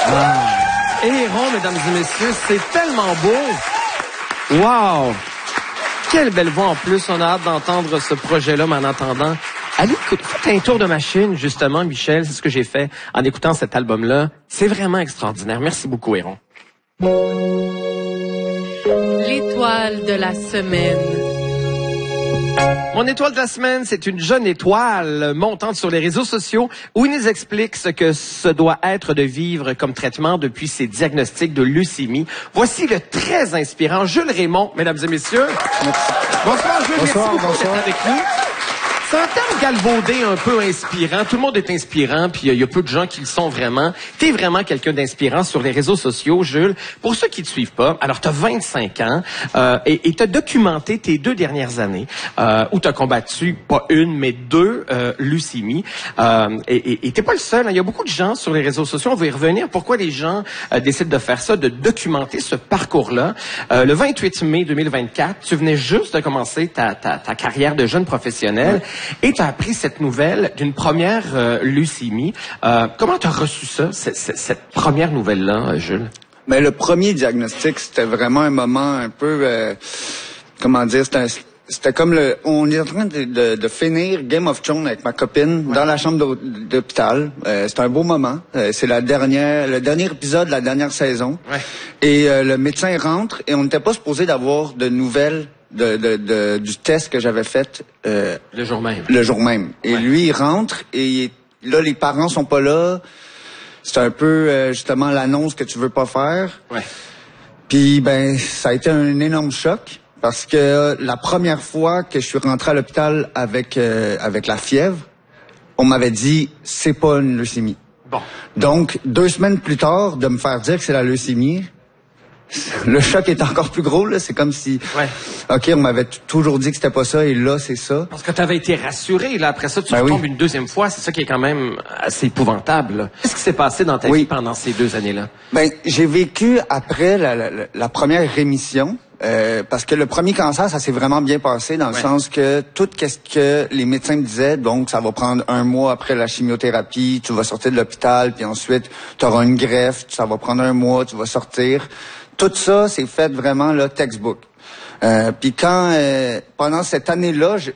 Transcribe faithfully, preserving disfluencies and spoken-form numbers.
Ah. Héron, mesdames et messieurs, c'est tellement beau. Wow! Quelle belle voix en plus. On a hâte d'entendre ce projet-là, mais en attendant, allez, écoute, faites un tour de machine, justement, Michel. C'est ce que j'ai fait en écoutant cet album-là. C'est vraiment extraordinaire. Merci beaucoup, Héron. L'étoile de la semaine. Mon étoile de la semaine, c'est une jeune étoile montante sur les réseaux sociaux où il nous explique ce que ce doit être de vivre comme traitement depuis ses diagnostics de leucémie. Voici le très inspirant Jules Raymond, mesdames et messieurs. Merci. Bonsoir Jules, bonsoir, merci beaucoup d'être avec nous. C'est un terme galvaudé, un peu inspirant. Tout le monde est inspirant, puis il y, y a peu de gens qui le sont vraiment. T'es vraiment quelqu'un d'inspirant sur les réseaux sociaux, Jules. Pour ceux qui te suivent pas, alors t'as vingt-cinq ans euh, et et t'as documenté tes deux dernières années euh, où t'as combattu pas une mais deux euh, leucémies. Euh, et et, et t'es pas le seul. Il hein. y a beaucoup de gens sur les réseaux sociaux. On va y revenir. Pourquoi les gens euh, décident de faire ça, de documenter ce parcours-là. Euh, le vingt-huit mai deux mille vingt-quatre, tu venais juste de commencer ta ta, ta carrière de jeune professionnel. Ouais. Et tu as appris cette nouvelle d'une première euh, leucémie. Euh, comment tu as reçu ça, cette, cette première nouvelle-là, Jules? Mais le premier diagnostic, c'était vraiment un moment un peu... Euh, comment dire? C'était, un, c'était comme le... On est en train de, de, de finir Game of Thrones avec ma copine ouais. dans la chambre d'hôpital. Euh, c'était un beau moment. Euh, c'est la dernière, le dernier épisode de la dernière saison. Ouais. Et euh, le médecin rentre et on n'était pas supposé d'avoir de nouvelles De, de, de, du test que j'avais fait euh, le jour même. Le jour même. Et ouais. lui, il rentre et il, là, les parents sont pas là. C'est un peu euh, justement l'annonce que tu veux pas faire. Ouais. Puis ben, ça a été un énorme choc parce que euh, la première fois que je suis rentré à l'hôpital avec euh, avec la fièvre, on m'avait dit c'est pas une leucémie. Bon. Donc deux semaines plus tard, de me faire dire que c'est la leucémie. Le choc est encore plus gros, là. C'est comme si, ouais. OK, on m'avait toujours dit que c'était pas ça, et là, c'est ça. Parce que tu avais été rassuré, là. Après ça, tu ben retombes oui. une deuxième fois. C'est ça qui est quand même assez épouvantable, là. Qu'est-ce qui s'est passé dans ta oui. vie pendant ces deux années-là? Ben, j'ai vécu après la, la, la première rémission, euh, parce que le premier cancer, ça s'est vraiment bien passé, dans le ouais. sens que tout ce que les médecins me disaient, donc, ça va prendre un mois après la chimiothérapie, tu vas sortir de l'hôpital, puis ensuite, tu auras une greffe, ça va prendre un mois, tu vas sortir. Tout ça, c'est fait vraiment là textbook. Euh, puis quand euh, pendant cette année-là,